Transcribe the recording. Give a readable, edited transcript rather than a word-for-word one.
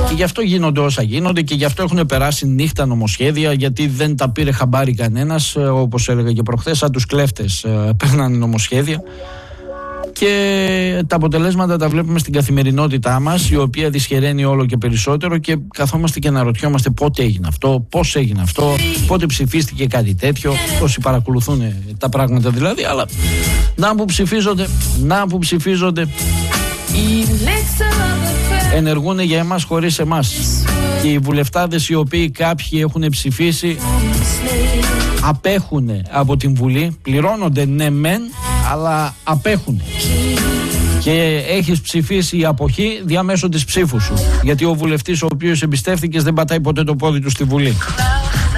Και γι' αυτό γίνονται όσα γίνονται και γι' αυτό έχουν περάσει νύχτα νομοσχέδια, γιατί δεν τα πήρε χαμπάρι κανένας, όπως έλεγα και προχθές, σαν τους κλέφτες παίρνανε νομοσχέδια. Και τα αποτελέσματα τα βλέπουμε στην καθημερινότητά μας, η οποία δυσχεραίνει όλο και περισσότερο και καθόμαστε και αναρωτιόμαστε πότε έγινε αυτό, πώς έγινε αυτό, πότε ψηφίστηκε κάτι τέτοιο, όσοι παρακολουθούν τα πράγματα δηλαδή, αλλά να που ψηφίζονται ενεργούν για εμάς χωρίς εμάς. Και οι βουλευτάδες οι οποίοι κάποιοι έχουν ψηφίσει απέχουν από την Βουλή, πληρώνονται ναι μεν, αλλά απέχουν. Και έχεις ψηφίσει η αποχή διαμέσω της ψήφου σου, γιατί ο βουλευτής ο οποίος εμπιστεύτηκες δεν πατάει ποτέ το πόδι του στη Βουλή.